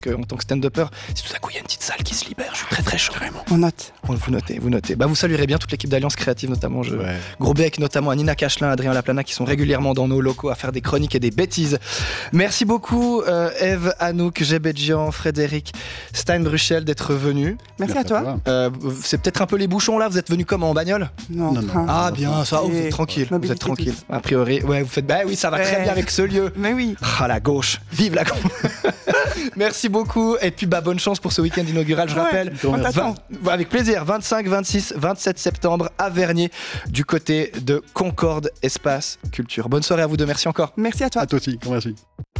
en tant que stand-upper, si tout à coup il y a une petite salle qui se libère, je suis très très chaud. On note. Vous notez. Bah, vous saluerez bien toute l'équipe d'Alliance Créative, notamment Gros bec, notamment à Nina Cachelin, Adrien Laplana, qui sont régulièrement dans nos locaux à faire des chroniques et des bêtises. Merci beaucoup Eve, Anouk, Gebedjian, Frédéric, Steinbruchel d'être venus. Merci à toi. C'est peut-être un peu les bouchons là, vous êtes venus comme en bagnole? Non. Ah bien, ça, vous êtes tranquille. Vous êtes tranquille. A priori, ouais, vous faites. Bah oui, ça va très bien avec ce lieu. Mais oui. Ah la gauche, vive la gauche. Merci beaucoup et puis bonne chance pour ce week-end inaugural. Je rappelle, avec plaisir, 25, 26, 27 septembre à Vernier, du côté de Concorde Espace Culture. Bonne soirée à vous deux, merci encore. Merci à toi. À toi aussi, merci.